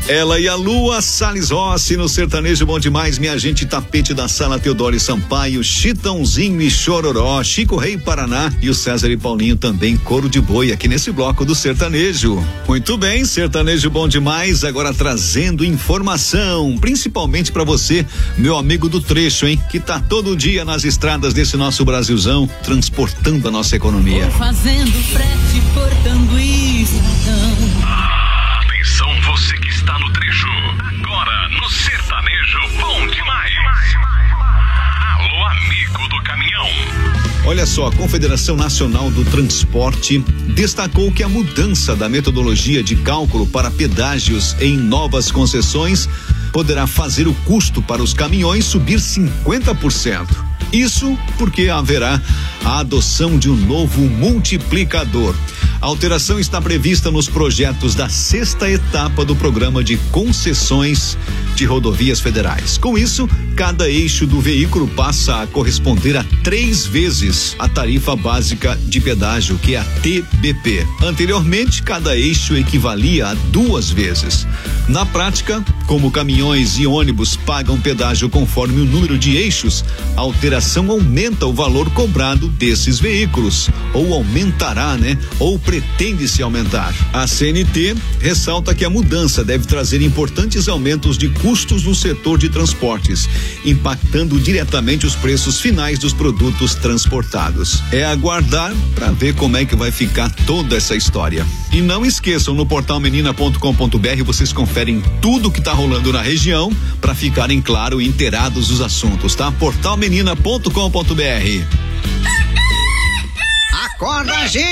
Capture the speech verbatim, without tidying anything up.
Ela e a Lua, Salles Rossi no Sertanejo Bom Demais, minha gente, tapete da Sala Teodoro e Sampaio, Chitãozinho e Chororó, Chico Rei Paraná e o César e Paulinho também, coro de boi aqui nesse bloco do sertanejo. Muito bem, Sertanejo Bom Demais, agora trazendo informação, principalmente pra você, meu amigo do trecho, hein, que tá todo dia nas estradas desse nosso Brasilzão, transportando a nossa economia. Fazendo frete, portando estradão. Atenção, você que está no trecho, agora no Sertanejo Bom Demais. Alô, amigo do caminhão. Olha só, a Confederação Nacional do Transporte destacou que a mudança da metodologia de cálculo para pedágios em novas concessões poderá fazer o custo para os caminhões subir cinquenta por cento. Isso porque haverá a adoção de um novo multiplicador. A alteração está prevista nos projetos da sexta etapa do programa de concessões de rodovias federais. Com isso, cada eixo do veículo passa a corresponder a três vezes a tarifa básica de pedágio, que é a T B P. Anteriormente, cada eixo equivalia a duas vezes. Na prática, como caminhões e ônibus pagam pedágio conforme o número de eixos, a alteração aumenta o valor cobrado desses veículos, ou aumentará, né? Ou pretende-se aumentar. A C N T ressalta que a mudança deve trazer importantes aumentos de custos no setor de transportes, impactando diretamente os preços finais dos produtos transportados. É aguardar para ver como é que vai ficar toda essa história. E não esqueçam, no portal menina ponto com ponto b r vocês conferem tudo que está rolando na região para ficarem, claro, inteirados dos assuntos, tá? portal menina ponto com ponto b r. Acorda, gente!